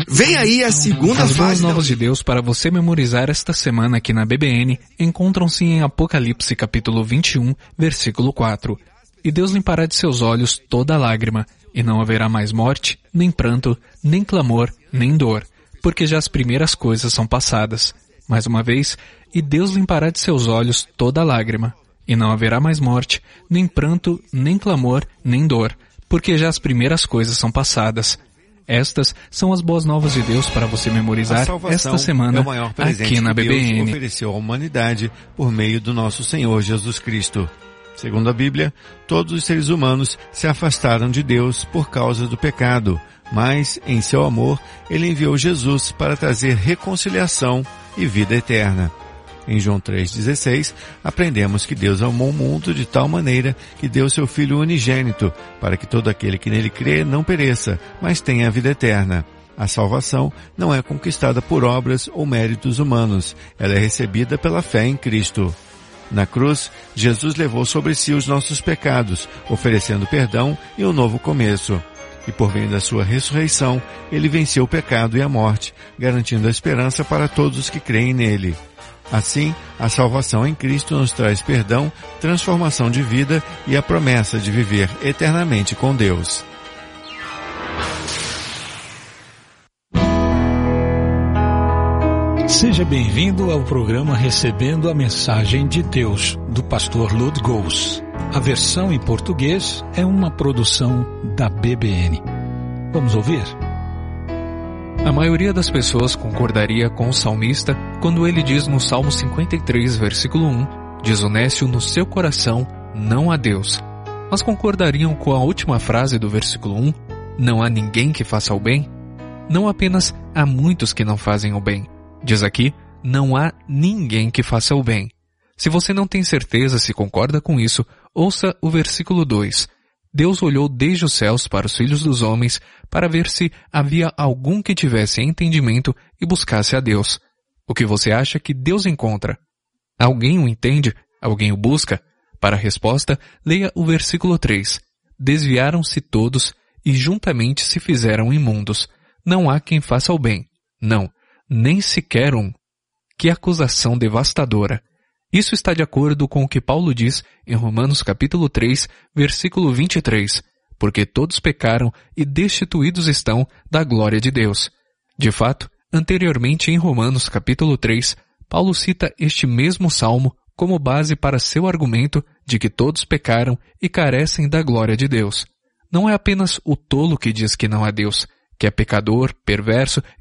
Vem aí a segunda As boas fase. novas de Deus para você memorizar esta semana aqui na BBN encontram-se em Apocalipse capítulo 21, versículo 4. E Deus limpará de seus olhos toda lágrima, e não haverá mais morte, nem pranto, nem clamor, nem dor, porque já as primeiras coisas são passadas. Mais uma vez, e Deus limpará de seus olhos toda lágrima, e não haverá mais morte, nem pranto, nem clamor, nem dor, porque já as primeiras coisas são passadas. Estas são as boas novas de Deus para você memorizar esta semana aqui na BBN. Deus ofereceu à humanidade por meio do nosso Senhor Jesus Cristo. Segundo a Bíblia, todos os seres humanos se afastaram de Deus por causa do pecado, mas, em seu amor, Ele enviou Jesus para trazer reconciliação e vida eterna. Em João 3,16, aprendemos que Deus amou o mundo de tal maneira que deu seu Filho unigênito, para que todo aquele que nele crê não pereça, mas tenha a vida eterna. A salvação não é conquistada por obras ou méritos humanos, ela é recebida pela fé em Cristo. Na cruz, Jesus levou sobre si os nossos pecados, oferecendo perdão e um novo começo. E por meio da sua ressurreição, Ele venceu o pecado e a morte, garantindo a esperança para todos os que creem nele. Assim, a salvação em Cristo nos traz perdão, transformação de vida e a promessa de viver eternamente com Deus. Seja bem-vindo ao programa Recebendo a Mensagem de Deus, do pastor Lud Gous. A versão em português é uma produção da BBN. Vamos ouvir? A maioria das pessoas concordaria com o salmista quando ele diz no Salmo 53, versículo 1, desoneste no seu coração, não há Deus. Mas concordariam com a última frase do versículo 1, não há ninguém que faça o bem? Não apenas há muitos que não fazem o bem. Diz aqui, não há ninguém que faça o bem. Se você não tem certeza se concorda com isso, ouça o versículo 2. Deus olhou desde os céus para os filhos dos homens para ver se havia algum que tivesse entendimento e buscasse a Deus. O que você acha que Deus encontra? Alguém o entende? Alguém o busca? Para a resposta, leia o versículo 3. Desviaram-se todos e juntamente se fizeram imundos. Não há quem faça o bem. Não, nem sequer um. Que acusação devastadora! Isso está de acordo com o que Paulo diz em Romanos capítulo 3, versículo 23, porque todos pecaram e destituídos estão da glória de Deus. De fato, anteriormente em Romanos capítulo 3, Paulo cita este mesmo salmo como base para seu argumento de que todos pecaram e carecem da glória de Deus. Não é apenas o tolo que diz que não há Deus, que é pecador, perverso